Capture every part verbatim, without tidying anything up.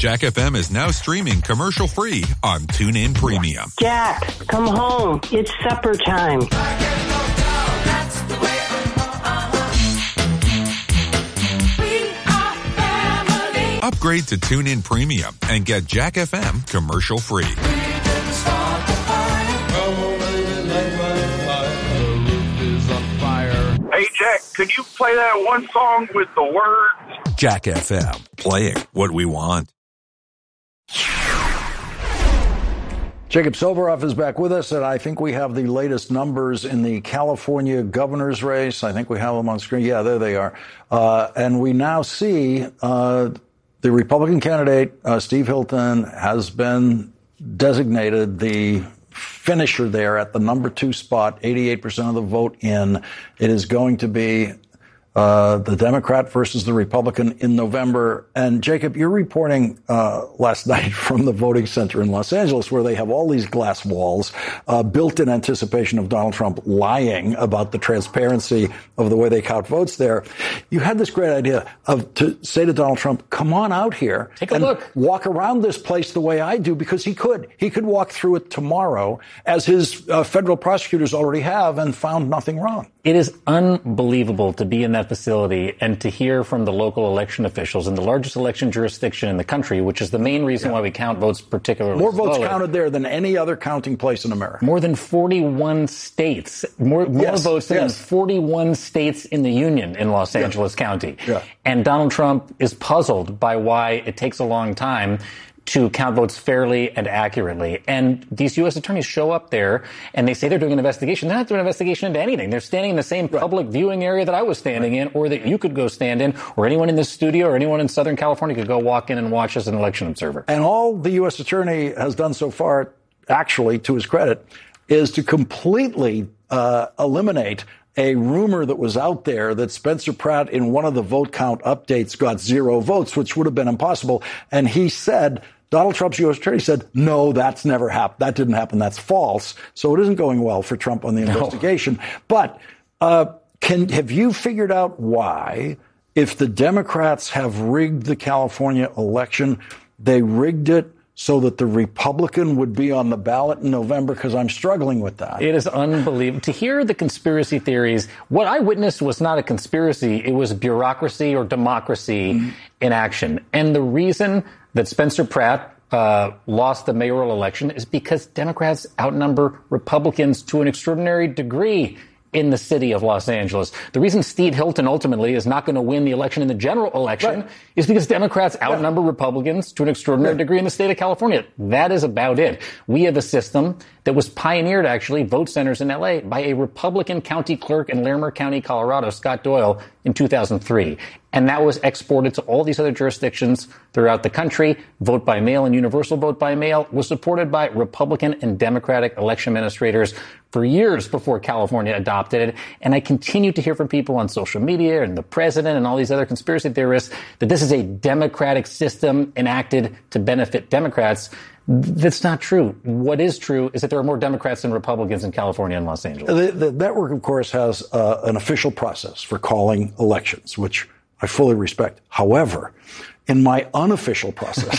Jack F M is now streaming commercial-free on TuneIn Premium. Jack, come home. It's supper time. Upgrade to TuneIn Premium and get Jack F M commercial-free. Hey, Jack, could you play that one song with the words? Jack F M, playing what we want. Jacob Silveroff is back with us, and I think we have the latest numbers in the California governor's race. I think we have them on screen. Yeah, there they are. Uh, and we now see uh, the Republican candidate, uh, Steve Hilton, has been designated the finisher there at the number two spot, eighty-eight percent of the vote in. It is going to be uh, the Democrat versus the Republican in November. And Jacob, you're reporting uh, last night from the voting center in Los Angeles, where they have all these glass walls uh, built in anticipation of Donald Trump lying about the transparency of the way they count votes there. You had this great idea of to say to Donald Trump, come on out here Take a and look. walk around this place the way I do, because he could. He could walk through it tomorrow, as his uh, federal prosecutors already have, and found nothing wrong. It is unbelievable to be in that facility and to hear from the local election officials in the largest election jurisdiction in the country, which is the main reason yeah. why we count votes particularly More votes slowly. counted there than any other counting place in America. More than forty-one states. More, more yes, votes than yes. forty-one states in the union in Los Angeles yeah. County. Yeah. And Donald Trump is puzzled by why it takes a long time to count votes fairly and accurately. And these U S attorneys show up there and they say they're doing an investigation. They're not doing an investigation into anything. They're standing in the same right. public viewing area that I was standing right. in, or that you could go stand in, or anyone in this studio or anyone in Southern California could go walk in and watch as an election observer. And all the U S attorney has done so far, actually, to his credit, is to completely uh, eliminate a rumor that was out there that Spencer Pratt in one of the vote count updates got zero votes, which would have been impossible. And he said, Donald Trump's U S attorney said, no, that's never happened. That didn't happen. That's false. So it isn't going well for Trump on the no. investigation. But uh, can have you figured out why, if the Democrats have rigged the California election, they rigged it so that the Republican would be on the ballot in November? Because I'm struggling with that. It is unbelievable. To hear the conspiracy theories, what I witnessed was not a conspiracy. It was bureaucracy or democracy mm-hmm. in action. And the reason that Spencer Pratt uh, lost the mayoral election is because Democrats outnumber Republicans to an extraordinary degree in the city of Los Angeles. The reason Steve Hilton ultimately is not going to win the election in the general election right. is because Democrats outnumber yeah. Republicans to an extraordinary yeah. degree in the state of California. That is about it. We have a system that was pioneered, actually, vote centers in L A by a Republican county clerk in Larimer County, Colorado, Scott Doyle, in two thousand three. And that was exported to all these other jurisdictions throughout the country. Vote by mail and universal vote by mail was supported by Republican and Democratic election administrators for years before California adopted it. And I continue to hear from people on social media and the president and all these other conspiracy theorists that this is a democratic system enacted to benefit Democrats. That's not true. What is true is that there are more Democrats than Republicans in California and Los Angeles. The, the network, of course, has uh, an official process for calling elections, which I fully respect. However, in my unofficial process,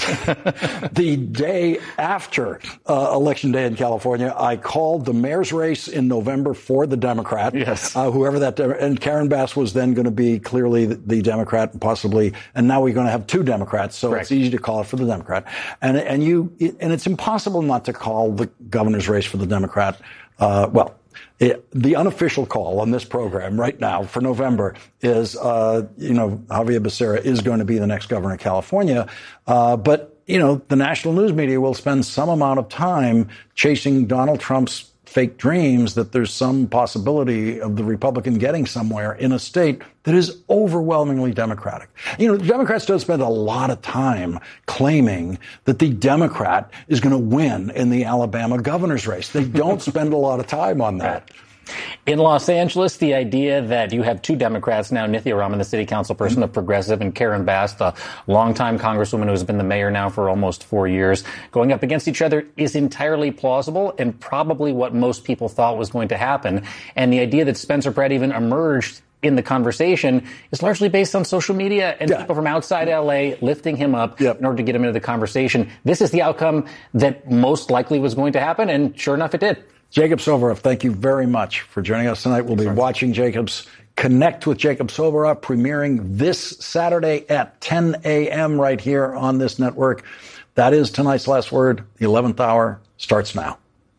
the day after uh, Election Day in California, I called the mayor's race in November for the Democrat. Yes. Uh, whoever that, De- and Karen Bass was then going to be clearly the, the Democrat, and possibly, and now we're going to have two Democrats, so Correct. It's easy to call it for the Democrat. And and you, and it's impossible not to call the governor's race for the Democrat. Uh, well. It, the unofficial call on this program right now for November is, uh, you know, Javier Becerra is going to be the next governor of California. Uh, but, you know, the national news media will spend some amount of time chasing Donald Trump's fake dreams that there's some possibility of the Republican getting somewhere in a state that is overwhelmingly Democratic. You know, the Democrats don't spend a lot of time claiming that the Democrat is going to win in the Alabama governor's race. They don't spend a lot of time on that. In Los Angeles, the idea that you have two Democrats now, Nithya Raman, the city council person mm-hmm. of Progressive, and Karen Bass, the longtime congresswoman who's been the mayor now for almost four years, going up against each other is entirely plausible and probably what most people thought was going to happen. And the idea that Spencer Pratt even emerged in the conversation is largely based on social media and yeah. people from outside L A lifting him up yep. in order to get him into the conversation. This is the outcome that most likely was going to happen, and sure enough, it did. Jacob Soboroff, thank you very much for joining us tonight. We'll be Sorry. watching Jacob's Connect with Jacob Soboroff premiering this Saturday at ten a.m. right here on this network. That is tonight's last word. The eleventh hour starts now.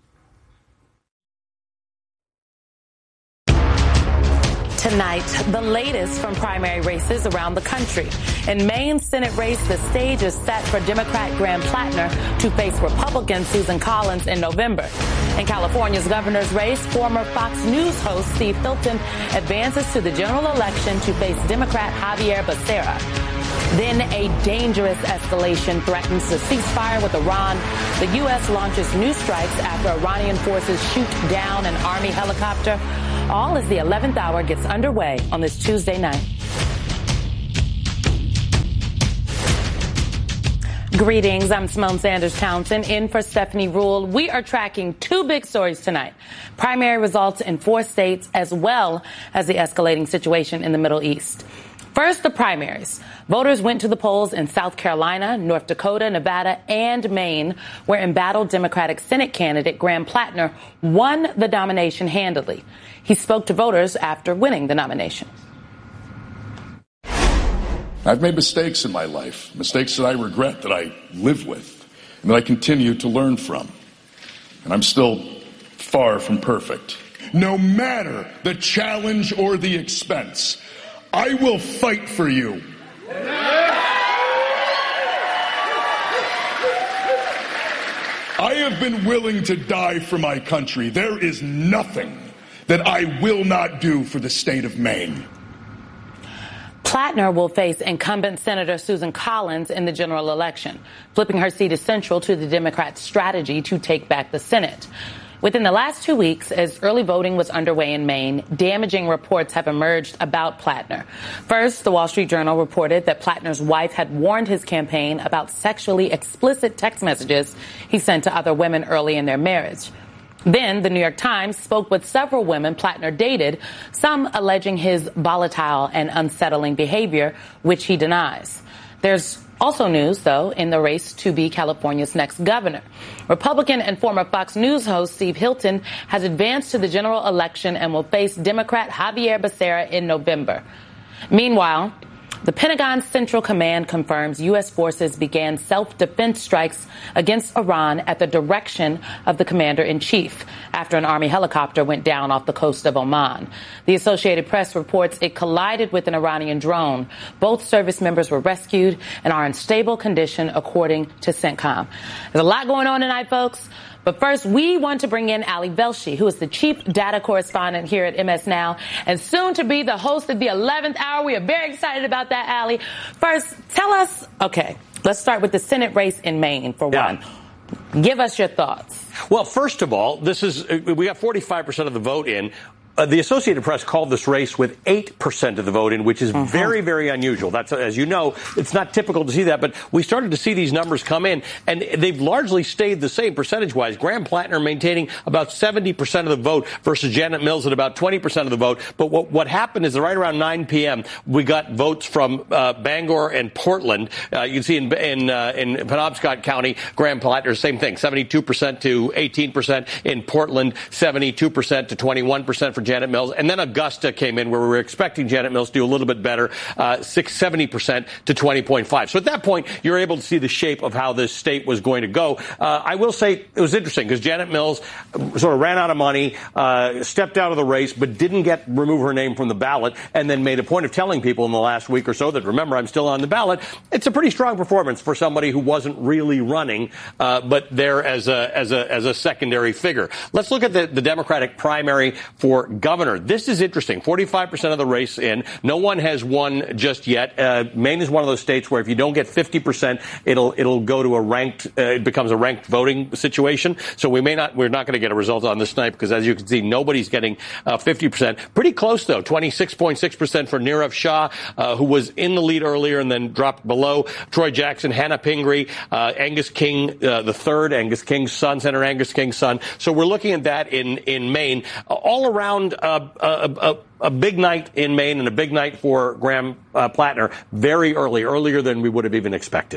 Tonight, the latest from primary races around the country. In Maine's Senate race, the stage is set for Democrat Graham Plattner to face Republican Susan Collins in November. In California's governor's race, former Fox News host Steve Hilton advances to the general election to face Democrat Javier Becerra. Then a dangerous escalation threatens the ceasefire with Iran. The U S launches new strikes after Iranian forces shoot down an Army helicopter. All as the eleventh hour gets underway on this Tuesday night. Greetings. I'm Simone Sanders Townsend in for Stephanie Ruhle. We are tracking two big stories tonight. Primary results in four states as well as the escalating situation in the Middle East. First, the primaries. Voters went to the polls in South Carolina, North Dakota, Nevada, and Maine, where embattled Democratic Senate candidate Graham Plattner won the nomination handily. He spoke to voters after winning the nomination. I've made mistakes in my life, mistakes that I regret, that I live with, and that I continue to learn from. And I'm still far from perfect. No matter the challenge or the expense, I will fight for you. I have been willing to die for my country. There is nothing that I will not do for the state of Maine. Plattner will face incumbent Senator Susan Collins in the general election. Flipping her seat is central to the Democrats' strategy to take back the Senate. Within the last two weeks, as early voting was underway in Maine, damaging reports have emerged about Plattner. First, the Wall Street Journal reported that Plattner's wife had warned his campaign about sexually explicit text messages he sent to other women early in their marriage. Then, the New York Times spoke with several women Plattner dated, some alleging his volatile and unsettling behavior, which he denies. There's also news, though, in the race to be California's next governor. Republican and former Fox News host Steve Hilton has advanced to the general election and will face Democrat Javier Becerra in November. Meanwhile, the Pentagon's Central Command confirms U S forces began self-defense strikes against Iran at the direction of the commander-in-chief after an Army helicopter went down off the coast of Oman. The Associated Press reports it collided with an Iranian drone. Both service members were rescued and are in stable condition, according to CENTCOM. There's a lot going on tonight, folks. But first, we want to bring in Ali Velshi, who is the chief data correspondent here at M S Now and soon to be the host of the eleventh hour. We are very excited about that, Ali. First, tell us, okay, let's start with the Senate race in Maine for yeah. one. Give us your thoughts. Well, first of all, this is, we got forty-five percent of the vote in. Uh, the Associated Press called this race with eight percent of the vote in, which is mm-hmm. very, very unusual. That's, as you know, it's not typical to see that, but we started to see these numbers come in, and they've largely stayed the same percentage-wise. Graham Plattner maintaining about seventy percent of the vote versus Janet Mills at about twenty percent of the vote. But what, what happened is that right around nine p.m., we got votes from uh, Bangor and Portland. Uh, you can see in, in, uh, in Penobscot County, Graham Plattner, same thing, seventy-two percent to eighteen percent. In Portland, seventy-two percent to twenty-one percent for Janet Mills. And then Augusta came in where we were expecting Janet Mills to do a little bit better, uh, seventy percent to twenty point five. So at that point, you're able to see the shape of how this state was going to go. Uh, I will say it was interesting because Janet Mills sort of ran out of money, uh, stepped out of the race, but didn't get remove her name from the ballot, and then made a point of telling people in the last week or so that, remember, I'm still on the ballot. It's a pretty strong performance for somebody who wasn't really running, uh, but there as a, as a, as a secondary figure. Let's look at the, the Democratic primary for governor. This is interesting. forty-five percent of the race in. No one has won just yet. Uh, Maine is one of those states where if you don't get fifty percent, it'll it'll go to a ranked. Uh, it becomes a ranked voting situation. So we may not. We're not going to get a result on this night because, as you can see, nobody's getting uh, fifty percent. Pretty close though. twenty-six point six percent for Nirav Shah, uh, who was in the lead earlier and then dropped below. Troy Jackson, Hannah Pingree, uh, Angus King uh, the third, Angus King's son, Senator Angus King's son. So we're looking at that in in Maine. Uh, all around around uh, a, a, a big night in Maine and a big night for Graham uh, Plattner very early, earlier than we would have even expected.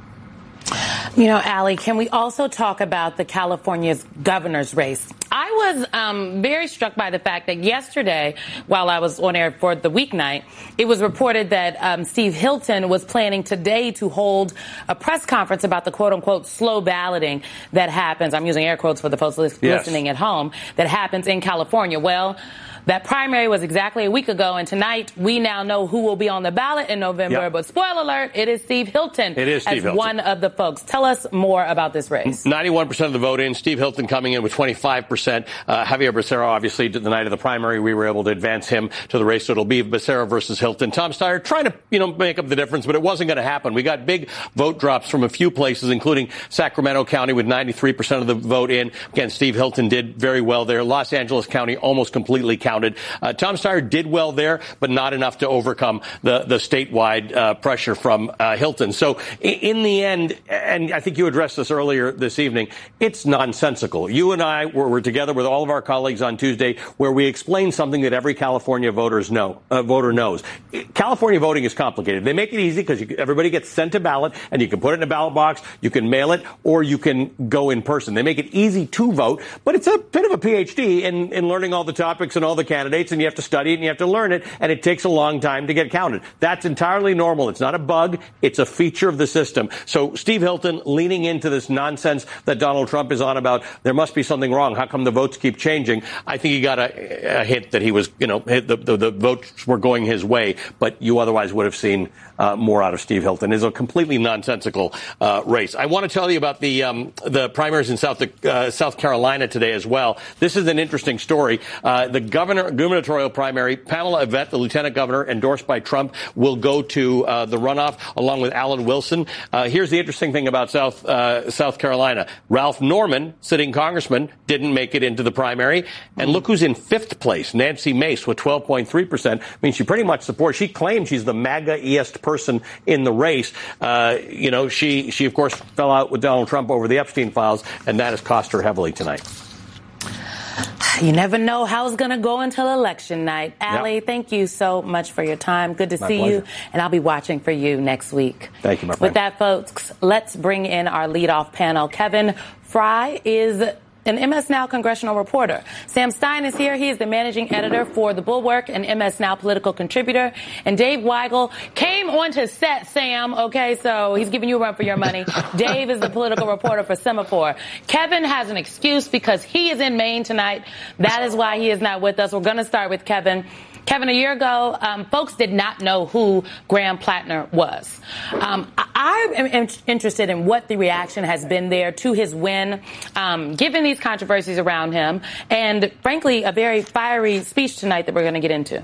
You know, Allie, can we also talk about the California's governor's race? I was um, very struck by the fact that yesterday, while I was on air for the weeknight, it was reported that um, Steve Hilton was planning today to hold a press conference about the quote-unquote slow balloting that happens. I'm using air quotes for the folks listening yes. at home, that happens in California. Well, that primary was exactly a week ago, and tonight we now know who will be on the ballot in November. Yep. But spoiler alert, it is Steve Hilton it is Steve as Hilton. one of the folks. Tell us more about this race. ninety-one percent of the vote in. Steve Hilton coming in with twenty-five percent. Uh, Javier Becerra, obviously, the night of the primary, we were able to advance him to the race. So it'll be Becerra versus Hilton. Tom Steyer trying to, you know, make up the difference, but it wasn't going to happen. We got big vote drops from a few places, including Sacramento County with ninety-three percent of the vote in. Again, Steve Hilton did very well there. Los Angeles County almost completely counted. Uh, Tom Steyer did well there, but not enough to overcome the, the statewide uh, pressure from uh, Hilton. So in, in the end, and I think you addressed this earlier this evening, it's nonsensical. You and I were, were together with all of our colleagues on Tuesday where we explained something that every California voters know, uh, voter knows. California voting is complicated. They make it easy because everybody gets sent a ballot and you can put it in a ballot box, you can mail it, or you can go in person. They make it easy to vote, but it's a bit of a P H D in, in learning all the topics and all the candidates, and you have to study it and you have to learn it, and it takes a long time to get counted. That's entirely normal. It's not a bug. It's a feature of the system. So Steve Hilton leaning into this nonsense that Donald Trump is on about there must be something wrong. How come the votes keep changing? I think he got a, a hint that he was, you know, the, the, the votes were going his way, but you otherwise would have seen uh, more out of Steve Hilton. It's a completely nonsensical uh, race. I want to tell you about the um, the primaries in South uh, South Carolina today as well. This is an interesting story. Uh, the governor gubernatorial primary, Pamela Yvette, the lieutenant governor endorsed by Trump, will go to uh, the runoff along with Alan Wilson. Uh, here's the interesting thing about South uh, South Carolina. Ralph Norman, sitting congressman, didn't make it into the primary. And look who's in fifth place, Nancy Mace with twelve point three percent. I mean, she pretty much supports, she claims she's the MAGA-iest person in the race. Uh, you know, she, she, of course, fell out with Donald Trump over the Epstein files, and that has cost her heavily tonight. You never know how it's going to go until election night. Allie, yep. Thank you so much for your time. Good to My see pleasure. you. And I'll be watching for you next week. Thank you, my friend. With that, folks, let's bring in our leadoff panel. Kevin Fry is an M S Now congressional reporter. Sam Stein is here. He is the managing editor for The Bulwark, an M S Now political contributor. And Dave Weigel came onto set, Sam, okay, so he's giving you a run for your money. Dave is the political reporter for Semaphore. Kevin has an excuse because he is in Maine tonight. That is why he is not with us. We're going to start with Kevin. Kevin, a year ago, um, folks did not know who Graham Plattner was. Um, I am in- interested in what the reaction has been there to his win, um, given these controversies around him, and frankly, a very fiery speech tonight that we're going to get into.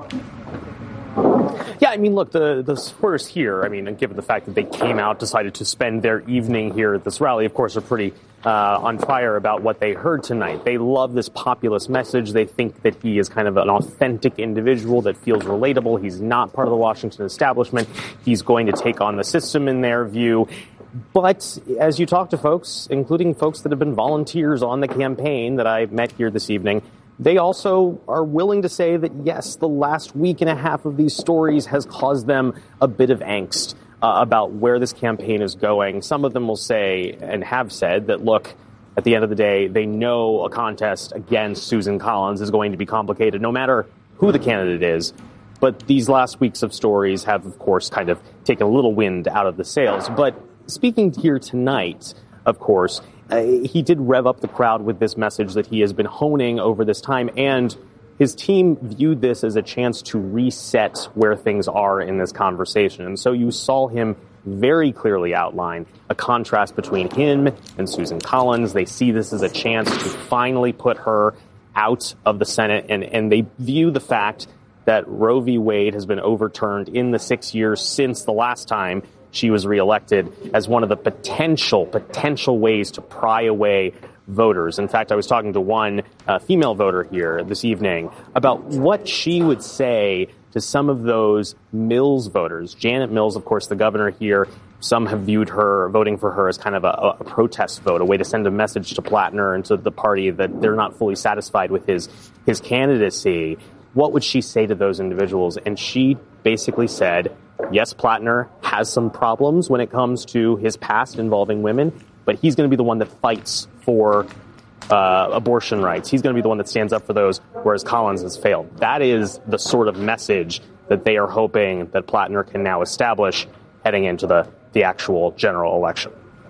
Yeah, I mean, look, the, the supporters here, I mean, given the fact that they came out, decided to spend their evening here at this rally, of course, are pretty uh, on fire about what they heard tonight. They love this populist message. They think that he is kind of an authentic individual that feels relatable. He's not part of the Washington establishment. He's going to take on the system in their view. But as you talk to folks, including folks that have been volunteers on the campaign that I met here this evening, they also are willing to say that, yes, the last week and a half of these stories has caused them a bit of angst uh, about where this campaign is going. Some of them will say and have said that, look, at the end of the day, they know a contest against Susan Collins is going to be complicated, no matter who the candidate is. But these last weeks of stories have, of course, kind of taken a little wind out of the sails. But speaking here tonight, of course, Uh, he did rev up the crowd with this message that he has been honing over this time, and his team viewed this as a chance to reset where things are in this conversation. And so you saw him very clearly outline a contrast between him and Susan Collins. They see this as a chance to finally put her out of the Senate, and, and they view the fact that Roe v. Wade has been overturned in the six years since the last time she was reelected as one of the potential, potential ways to pry away voters. In fact, I was talking to one uh, female voter here this evening about what she would say to some of those Mills voters. Janet Mills, of course, the governor here, Some have viewed her voting for her as kind of a, a protest vote, a way to send a message to Plattner and to the party that they're not fully satisfied with his his candidacy. What would she say to those individuals? And she basically said, yes, Plattner has some problems when it comes to his past involving women, but he's going to be the one that fights for uh, abortion rights. He's going to be the one that stands up for those, whereas Collins has failed. That is the sort of message that they are hoping that Plattner can now establish heading into the, the actual general election.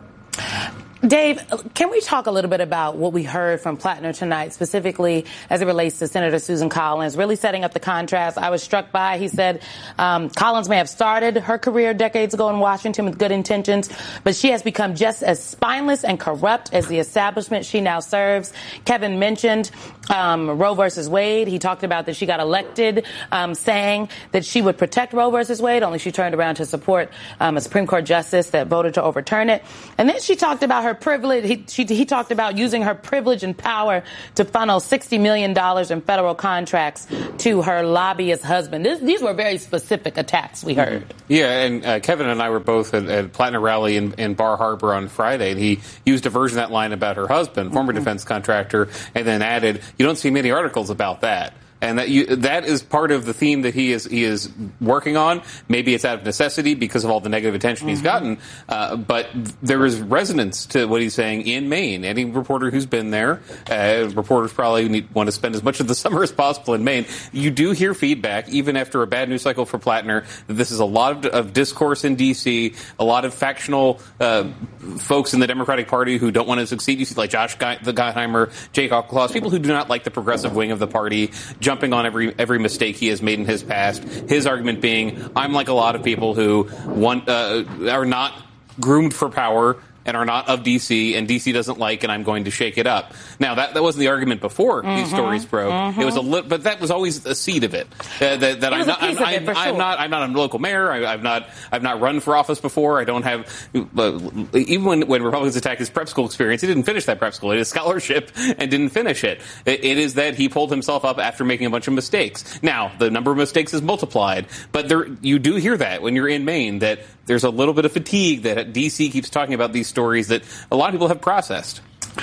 Dave, can we talk a little bit about what we heard from Plattner tonight, specifically as it relates to Senator Susan Collins, really setting up the contrast? I was struck by, he said, um, Collins may have started her career decades ago in Washington with good intentions, but she has become just as spineless and corrupt as the establishment she now serves. Kevin mentioned um, Roe versus Wade. He talked about that she got elected um, saying that she would protect Roe versus Wade, only she turned around to support um, a Supreme Court justice that voted to overturn it. And then she talked about her privilege. He, she, he talked about using her privilege and power to funnel sixty million dollars in federal contracts to her lobbyist husband. This, these were very specific attacks we heard. Yeah, and uh, Kevin and I were both at, at Plattner rally in, in Bar Harbor on Friday, and he used a version of that line about her husband, former mm-hmm. defense contractor, and then added, you don't see many articles about that. And that you, that is part of the theme that he is he is working on. Maybe it's out of necessity because of all the negative attention mm-hmm. he's gotten. Uh, but there is resonance to what he's saying in Maine. Any reporter who's been there, uh, reporters probably need, want to spend as much of the summer as possible in Maine. You do hear feedback, even after a bad news cycle for Plattner, that this is a lot of, of discourse in D C, a lot of factional uh, folks in the Democratic Party who don't want to succeed. You see, like Josh Ge- the Gottheimer, Jake Auchincloss, people who do not like the progressive wing of the party, jumping on every every mistake he has made in his past. His argument being, I'm like a lot of people who want uh, are not groomed for power and are not of D C, and D C doesn't like, and I'm going to shake it up. Now, that, that wasn't the argument before mm-hmm. these stories broke. Mm-hmm. It was a little, but that was always a seed of it. Uh, that that I'm not, I'm, I'm, I'm sure. not, I'm not a local mayor. I, I've not, I've not run for office before. I don't have, uh, even when, when Republicans attacked his prep school experience, he didn't finish that prep school. He had a scholarship and didn't finish it. it. It is that he pulled himself up after making a bunch of mistakes. Now, the number of mistakes is multiplied, but there, you do hear that when you're in Maine, that there's a little bit of fatigue that D C keeps talking about these stories that a lot of people have processed.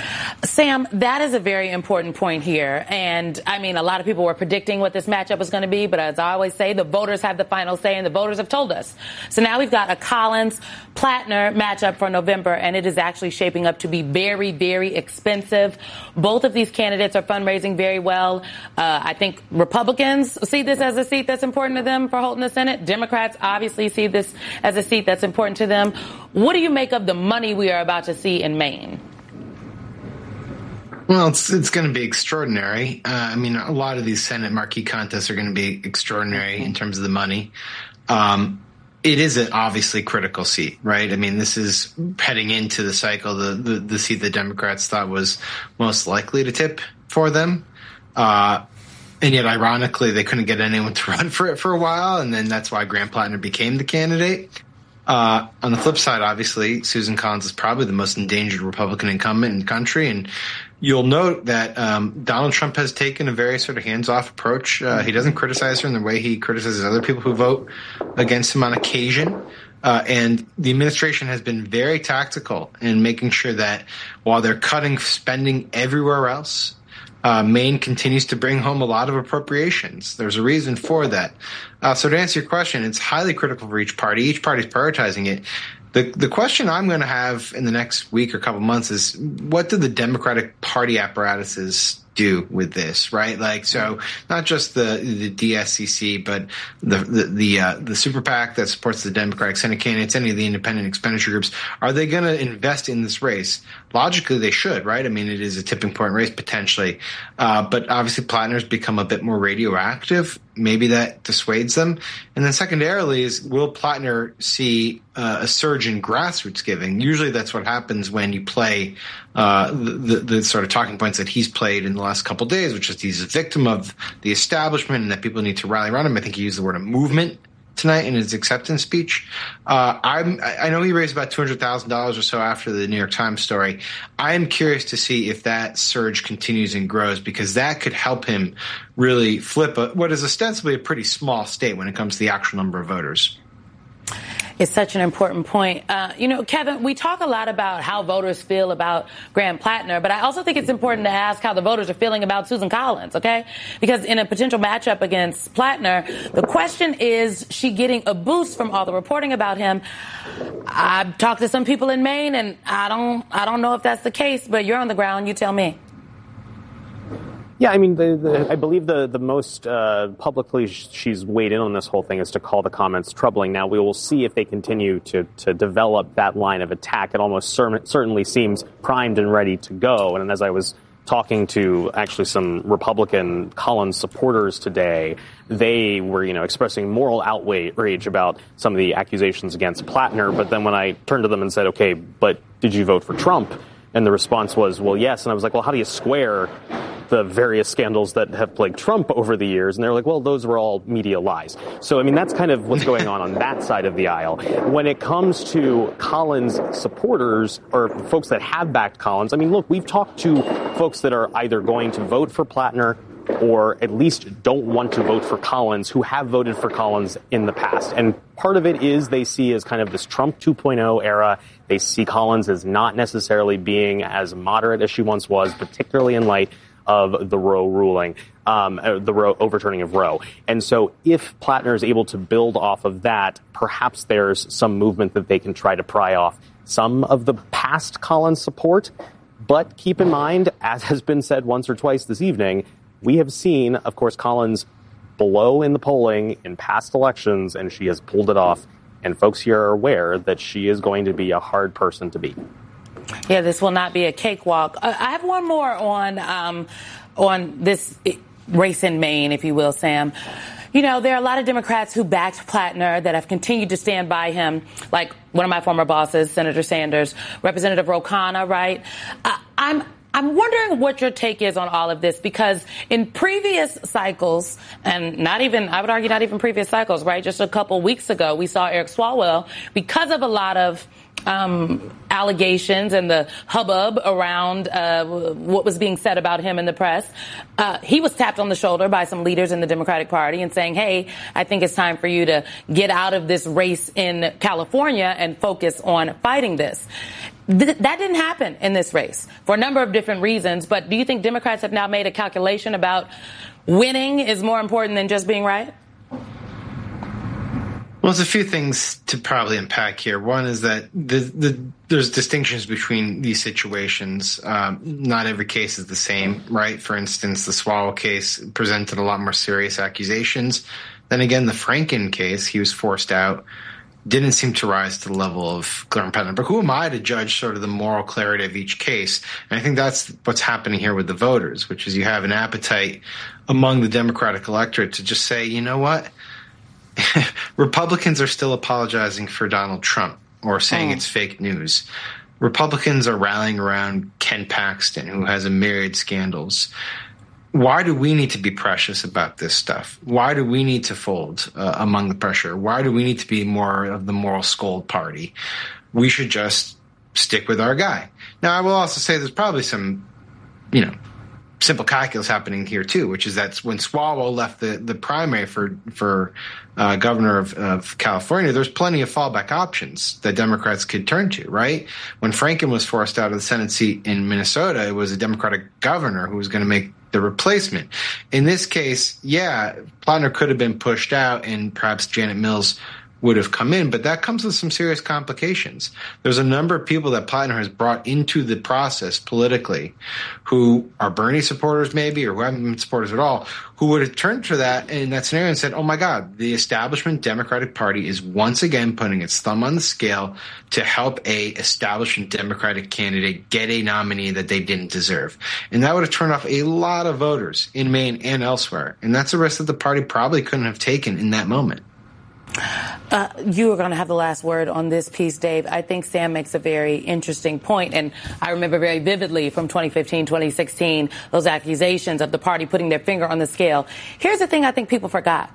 Sam, that is a very important point here. And, I mean, a lot of people were predicting what this matchup was going to be. But as I always say, the voters have the final say, and the voters have told us. So now we've got a Collins-Plattner matchup for November, and it is actually shaping up to be very, very expensive. Both of these candidates are fundraising very well. Uh, I think Republicans see this as a seat that's important to them for holding the Senate. Democrats obviously see this as a seat that's important to them. What do you make of the money we are about to see in Maine? Well, it's it's going to be extraordinary. Uh, I mean, a lot of these Senate marquee contests are going to be extraordinary mm-hmm. in terms of the money. Um, it is an obviously critical seat, right? I mean, this is heading into the cycle, the, the, the seat the Democrats thought was most likely to tip for them. Uh, and yet, ironically, they couldn't get anyone to run for it for a while, and then that's why Graham Plattner became the candidate. Uh, on the flip side, obviously, Susan Collins is probably the most endangered Republican incumbent in the country, and you'll note that um, Donald Trump has taken a very sort of hands-off approach. Uh, he doesn't criticize her in the way he criticizes other people who vote against him on occasion. Uh, and the administration has been very tactical in making sure that while they're cutting spending everywhere else, Uh, Maine continues to bring home a lot of appropriations. There's a reason for that. Uh, so to answer your question, it's highly critical for each party. Each party is prioritizing it. The the question I'm going to have in the next week or couple months is, what do the Democratic Party apparatuses do with this, right? Like, so not just the the D S C C, but the the the, uh, the super PAC that supports the Democratic Senate candidates, any of the independent expenditure groups. Are they going to invest in this race? Logically, they should, right? I mean, it is a tipping point race potentially, uh, but obviously Plattner's become a bit more radioactive. Maybe that dissuades them. And then secondarily is, will Plattner see uh, a surge in grassroots giving? Usually that's what happens when you play uh, the, the, the sort of talking points that he's played in the last couple of days, which is he's a victim of the establishment and that people need to rally around him. I think he used the word a movement tonight in his acceptance speech. Uh, I'm, I know he raised about two hundred thousand dollars or so after the New York Times story. I am curious to see if that surge continues and grows, because that could help him really flip a, what is ostensibly a pretty small state when it comes to the actual number of voters. It's such an important point. Uh, you know, Kevin, we talk a lot about how voters feel about Graham Plattner, but I also think it's important to ask how the voters are feeling about Susan Collins, okay? Because in a potential matchup against Plattner, the question is, she getting a boost from all the reporting about him? I've talked to some people in Maine, and I don't, I don't know if that's the case, but you're on the ground. You tell me. Yeah, I mean, the, the, I believe the the most uh, publicly she's weighed in on this whole thing is to call the comments troubling. Now, we will see if they continue to to develop that line of attack. It almost cer- certainly seems primed and ready to go. And as I was talking to actually some Republican Collins supporters today, they were, you know, expressing moral outrage about some of the accusations against Plattner. But then when I turned to them and said, okay, but did you vote for Trump? And the response was, well, yes. And I was like, well, how do you square the various scandals that have plagued Trump over the years? And they're like, well, those were all media lies. So, I mean, that's kind of what's going on on that side of the aisle. When it comes to Collins supporters or folks that have backed Collins, I mean, look, we've talked to folks that are either going to vote for Plattner or at least don't want to vote for Collins, who have voted for Collins in the past. And part of it is they see as kind of this Trump two point oh era. They see Collins as not necessarily being as moderate as she once was, particularly in light of the Roe ruling, um, the Roe overturning of Roe. And so if Plattner is able to build off of that, perhaps there's some movement that they can try to pry off some of the past Collins support. But keep in mind, as has been said once or twice this evening, we have seen, of course, Collins below in the polling in past elections, and she has pulled it off. And folks here are aware that she is going to be a hard person to beat. Yeah, this will not be a cakewalk. Uh, I have one more on um, on this race in Maine, if you will, Sam. You know, there are a lot of Democrats who backed Plattner that have continued to stand by him, like one of my former bosses, Senator Sanders, Representative Ro Khanna, right? Uh, I'm I'm wondering what your take is on all of this, because in previous cycles, and not even, I would argue not even previous cycles, right? Just a couple weeks ago, we saw Eric Swalwell, because of a lot of um, allegations and the hubbub around uh, what was being said about him in the press, uh, he was tapped on the shoulder by some leaders in the Democratic Party and saying, hey, I think it's time for you to get out of this race in California and focus on fighting this. Th- that didn't happen in this race for a number of different reasons. But do you think Democrats have now made a calculation about winning is more important than just being right? Well, there's a few things to probably unpack here. One is that the, the, there's distinctions between these situations. Um, not every case is the same, right? For instance, the Swalwell case presented a lot more serious accusations. Then again, the Franken case, he was forced out, didn't seem to rise to the level of Graham Plattner. But who am I to judge sort of the moral clarity of each case? And I think that's what's happening here with the voters, which is you have an appetite among the Democratic electorate to just say, you know what? Republicans are still apologizing for Donald Trump or saying oh. it's fake news. Republicans are rallying around Ken Paxton, who has a myriad scandals. Why do we need to be precious about this stuff? Why do we need to fold uh, among the pressure? Why do we need to be more of the moral scold party? We should just stick with our guy. Now, I will also say there's probably some, you know, simple calculus happening here too, which is that when Swalwell left the, the primary for for uh, governor of, of California, there's plenty of fallback options that Democrats could turn to, right? When Franken was forced out of the Senate seat in Minnesota, it was a Democratic governor who was going to make the replacement. In this case, yeah, Plattner could have been pushed out and perhaps Janet Mills would have come in, but that comes with some serious complications. There's a number of people that Plattner has brought into the process politically who are Bernie supporters maybe, or who haven't been supporters at all, who would have turned to that in that scenario and said, oh my God, the establishment Democratic Party is once again putting its thumb on the scale to help a establishment Democratic candidate get a nominee that they didn't deserve. And that would have turned off a lot of voters in Maine and elsewhere. And that's a risk that the party probably couldn't have taken in that moment. Uh, you are going to have the last word on this piece, Dave. I think Sam makes a very interesting point, and I remember very vividly from twenty fifteen, twenty sixteen, those accusations of the party putting their finger on the scale. Here's the thing I think people forgot.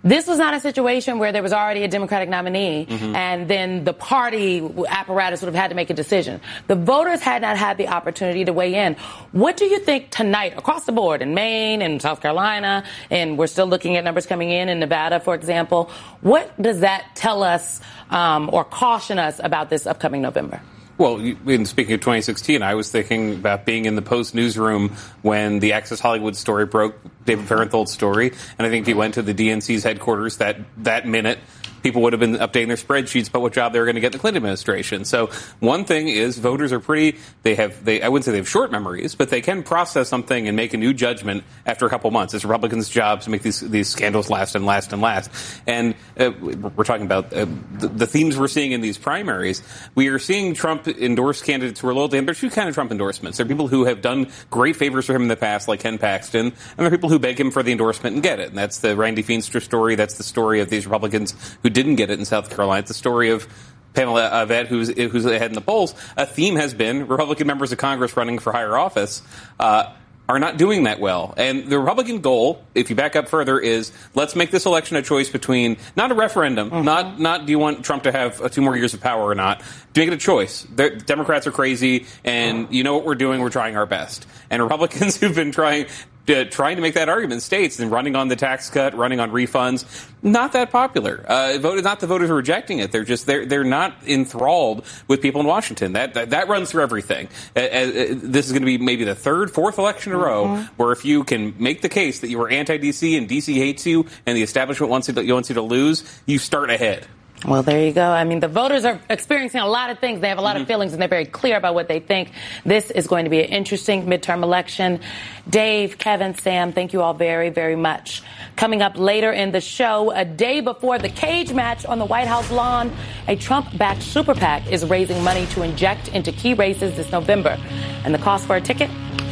This was not a situation where there was already a Democratic nominee mm-hmm. and then the party apparatus would have had to make a decision. The voters had not had the opportunity to weigh in. What do you think tonight across the board in Maine and South Carolina, and we're still looking at numbers coming in in Nevada, for example, what does that tell us um, or caution us about this upcoming November? Well, in speaking of twenty sixteen, I was thinking about being in the Post newsroom when the Access Hollywood story broke, David Farenthold's story, and I think if you went to the D N C's headquarters that, that minute, people would have been updating their spreadsheets about what job they were going to get in the Clinton administration. So one thing is voters are pretty, they have, they, I wouldn't say they have short memories, but they can process something and make a new judgment after a couple months. It's Republicans' job to make these, these scandals last and last and last. And uh, we're talking about uh, the, the themes we're seeing in these primaries. We are seeing Trump endorse candidates who are loyal to him. There's two kind of Trump endorsements. There are people who have done great favors for him in the past, like Ken Paxton, and there are people who beg him for the endorsement and get it. And that's the Randy Feenstra story. That's the story of these Republicans who didn't get it in South Carolina. It's the story of Pamela Avett, who's, who's ahead in the polls. A theme has been Republican members of Congress running for higher office uh, are not doing that well. And the Republican goal, if you back up further, is let's make this election a choice between not a referendum, mm-hmm. not not do you want Trump to have uh, two more years of power or not. Make it a choice. The Democrats are crazy, and you know what we're doing. We're trying our best. And Republicans who've been trying Uh, trying to make that argument in states and running on the tax cut, running on refunds, not that popular. Uh, voted, not the voters are rejecting it. They're just they're they're not enthralled with people in Washington. That that, that runs through everything. Uh, uh, this is going to be maybe the third, fourth election in a row mm-hmm. where if you can make the case that you are anti-D C and D C hates you and the establishment wants you to, wants you to lose, you start ahead. Well, there you go. I mean, the voters are experiencing a lot of things. They have a lot mm-hmm. of feelings, and they're very clear about what they think. This is going to be an interesting midterm election. Dave, Kevin, Sam, thank you all very, very much. Coming up later in the show, a day before the cage match on the White House lawn, a Trump-backed super PAC is raising money to inject into key races this November. And the cost for a ticket?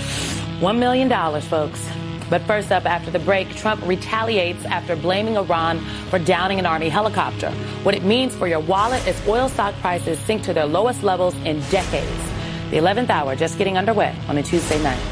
One million dollars, folks. But first up, after the break, Trump retaliates after blaming Iran for downing an Army helicopter. What it means for your wallet as oil stock prices sink to their lowest levels in decades. The eleventh hour just getting underway on a Tuesday night.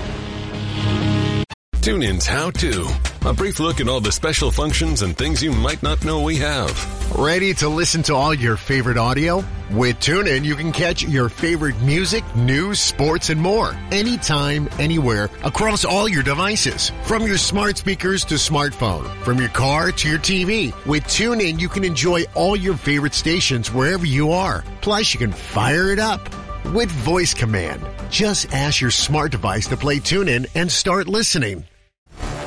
TuneIn's How To. A brief look at all the special functions and things you might not know we have. Ready to listen to all your favorite audio? With TuneIn, you can catch your favorite music, news, sports, and more. Anytime, anywhere, across all your devices. From your smart speakers to smartphone. From your car to your T V. With TuneIn, you can enjoy all your favorite stations wherever you are. Plus, you can fire it up with voice command. Just ask your smart device to play TuneIn and start listening.